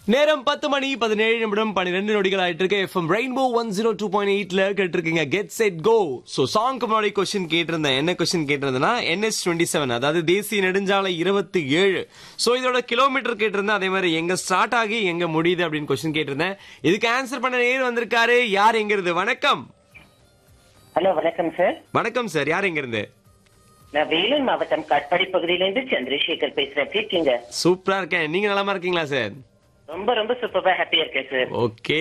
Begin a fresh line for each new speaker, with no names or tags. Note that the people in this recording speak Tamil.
நேரம் 10:17 நொடிகள் ஆயிட்டு இருக்கு. எஃப்எம் ரெயின்போ 102.8ல கேட்டிருக்கீங்க கெட் செட் கோ. சோ சாங்க்கு முன்னாடி கொஸ்டின் கேட்டிருந்தேன். என்ன கொஸ்டின் கேட்டிருந்தேன்னா NH27 அதாவது தேசிய நெடுஞ்சாலை 27. சோ இதோட கிலோமீட்டர் கேட்டிருந்தேன். அதே மாதிரி எங்க ஸ்டார்ட் ஆகி எங்க முடியுது அப்படின்னு கொஸ்டின் கேட்டிருந்தேன். இதுக்கு ஆன்சர் பண்ண நேர் வந்திருக்காரு. யார் எங்க இருந்து? வணக்கம்.
ஹலோ, வணக்கம் சார்.
வணக்கம் சார். யார் எங்க இருந்து?
நான் வேலூர் மாவட்டம் காட்பாடி பகுதியிலிருந்து சந்திரசேகர் பேசுறேன். எப்படி இருக்கீங்க?
சூப்பரா இருக்கேன். நீங்க நலமா இருக்கீங்களா சார்?
ரொம்ப ரொம்ப சூப்பரா ஹாப்பியா இருக்கேன் சார்.
ஓகே.